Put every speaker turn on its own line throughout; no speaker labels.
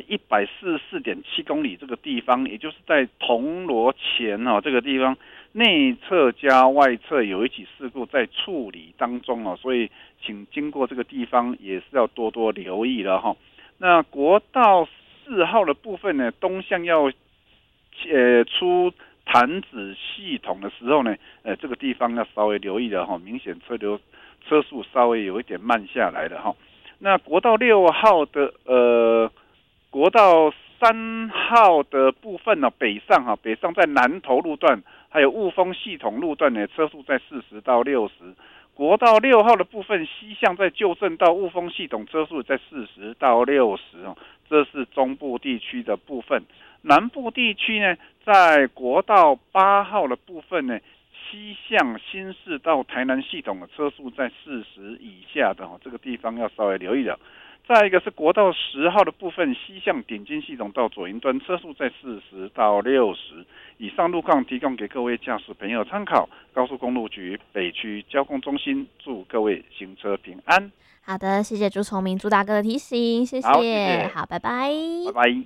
144.7公里这个地方，也就是在铜锣前这个地方内侧加外侧有一起事故在处理当中所以请经过这个地方也是要多多留意了那国道4号的部分呢，东向要出潭子系统的时候呢，这个地方要稍微留意了明显车速稍微有一点慢下来了那国道6号的国道3号的部分北上在南投路段还有雾峰系统路段呢，车速在40到60。国道6号的部分西向在旧正到雾峰系统车速在40到60这是中部地区的部分。南部地区呢，在国道8号的部分呢，西向新市到台南系统的车速在40以下的这个地方要稍微留意了。再一个是国道10号的部分，西向点金系统到左营端车速在40到60。以上路况提供给各位驾驶朋友参考。高速公路局北区交通中心祝各位行车平安。
好的，谢谢朱崇明朱大哥的提醒，谢谢。
好，谢谢。
好，拜拜。
拜拜。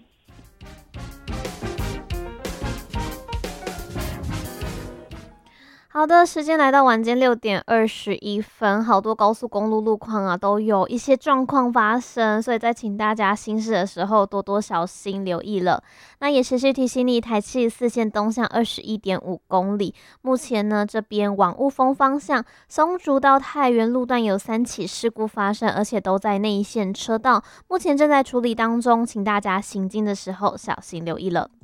好的，时间来到晚间6:21，好多高速公路路况都有一些状况发生，所以在请大家行驶的时候多多小心留意了。那也持续提醒你，台74线东向21.5公里，目前呢这边往雾峰方向松竹到太原路段有3起事故发生，而且都在内线车道，目前正在处理当中，请大家行经的时候小心留意了。